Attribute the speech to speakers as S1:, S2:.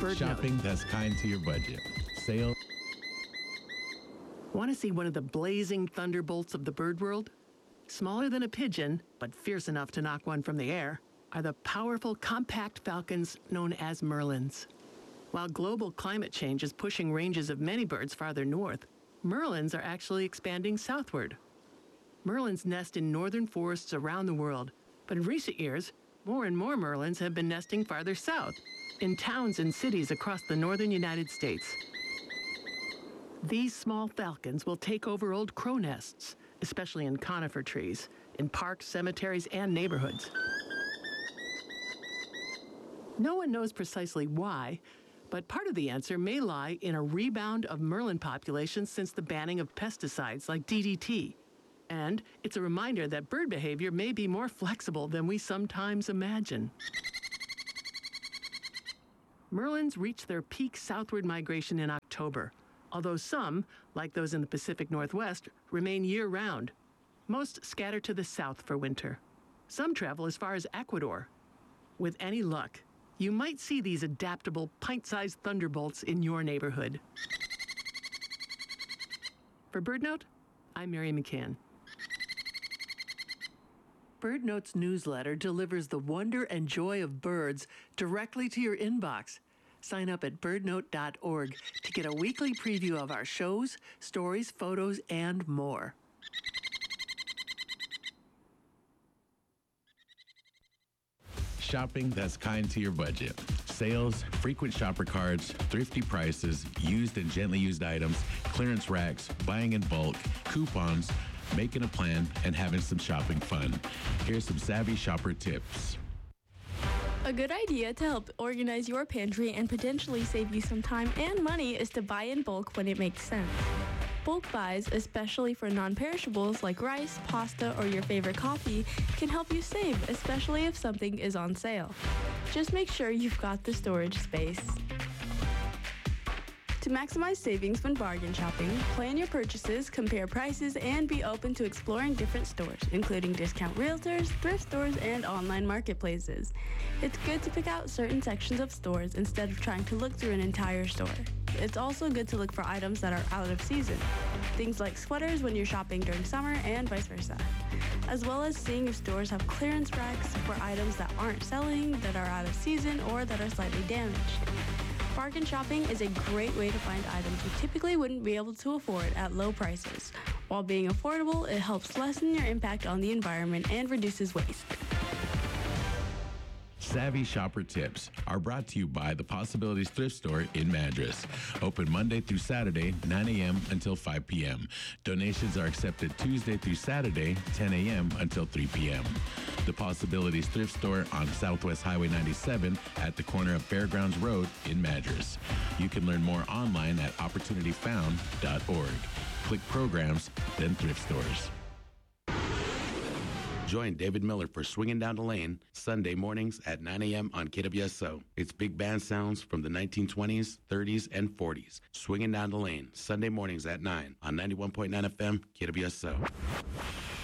S1: BirdNote.
S2: Shopping that's kind to your budget. Sale.
S1: Want to see one of the blazing thunderbolts of the bird world? Smaller than a pigeon, but fierce enough to knock one from the air, are the powerful compact falcons known as merlins. While global climate change is pushing ranges of many birds farther north, merlins are actually expanding southward. Merlins nest in northern forests around the world, but in recent years, more and more merlins have been nesting farther south, in towns and cities across the northern United States. These small falcons will take over old crow nests, especially in conifer trees, in parks, cemeteries, and neighborhoods. No one knows precisely why, but part of the answer may lie in a rebound of merlin populations since the banning of pesticides like DDT. And it's a reminder that bird behavior may be more flexible than we sometimes imagine. Merlins reach their peak southward migration in October, although some, like those in the Pacific Northwest, remain year-round. Most scatter to the south for winter. Some travel as far as Ecuador. With any luck, you might see these adaptable, pint-sized thunderbolts in your neighborhood. For BirdNote, I'm Mary McCann. BirdNote's newsletter delivers the wonder and joy of birds directly to your inbox. Sign up at birdnote.org to get a weekly preview of our shows, stories, photos, and more.
S2: Shopping that's kind to your budget. Sales, frequent shopper cards, thrifty prices, used and gently used items, clearance racks, buying in bulk, coupons, making a plan, and having some shopping fun. Here's some savvy shopper tips.
S3: A good idea to help organize your pantry and potentially save you some time and money is to buy in bulk when it makes sense. Bulk buys, especially for non-perishables like rice, pasta, or your favorite coffee, can help you save, especially if something is on sale. Just make sure you've got the storage space. To maximize savings when bargain shopping, plan your purchases, compare prices, and be open to exploring different stores, including discount realtors, thrift stores, and online marketplaces. It's good to pick out certain sections of stores instead of trying to look through an entire store. It's also good to look for items that are out of season, things like sweaters when you're shopping during summer and vice versa, as well as seeing if stores have clearance racks for items that aren't selling, that are out of season, or that are slightly damaged. Bargain shopping is a great way to find items you typically wouldn't be able to afford at low prices. While being affordable, it helps lessen your impact on the environment and reduces waste.
S2: Savvy Shopper Tips are brought to you by the Possibilities Thrift Store in Madras. Open Monday through Saturday, 9 a.m. until 5 p.m. Donations are accepted Tuesday through Saturday, 10 a.m. until 3 p.m. The Possibilities Thrift Store on Southwest Highway 97 at the corner of Fairgrounds Road in Madras. You can learn more online at opportunityfound.org. Click Programs, then Thrift Stores.
S4: Join David Miller for Swinging Down the Lane, Sunday mornings at 9 a.m. on KWSO. It's big band sounds from the 1920s, 30s, and 40s. Swinging Down the Lane, Sunday mornings at 9 on 91.9 FM, KWSO.